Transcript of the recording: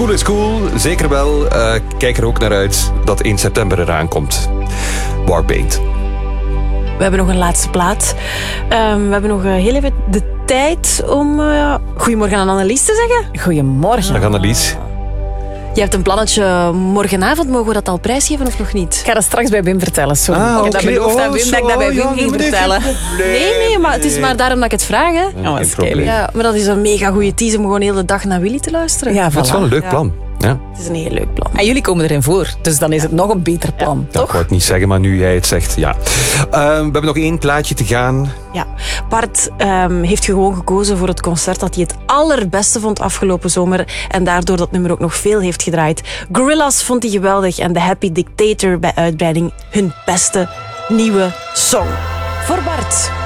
Cool is cool, zeker wel. Kijk er ook naar uit dat 1 september eraan komt. Warpaint. We hebben nog een laatste plaat. We hebben nog heel even de tijd om goedemorgen aan Annelies te zeggen. Goedemorgen. Dag Annelies. Je hebt een plannetje morgenavond. Mogen we dat al prijsgeven of nog niet? Ik ga dat straks bij Wim vertellen. Sorry. Ah, Ik heb dat oké. beloofd aan Wim dat ik dat bij Wim ging vertellen. Nee, maar het is maar daarom dat ik het vraag. Hè. Oh, Geen probleem. Ja, maar dat is een mega goede teaser om gewoon de hele dag naar Willy te luisteren. Ja, Dat is wel een leuk plan. Ja. Het is een heel leuk plan. En jullie komen erin voor, dus dan is het nog een beter plan. Dat wou ik niet zeggen, maar nu jij het zegt, ja. We hebben nog 1 plaatje te gaan. Ja, Bart heeft gewoon gekozen voor het concert dat hij het allerbeste vond afgelopen zomer en daardoor dat nummer ook nog veel heeft gedraaid. Gorillaz vond hij geweldig en The Happy Dictator bij uitbreiding hun beste nieuwe song. Voor Bart.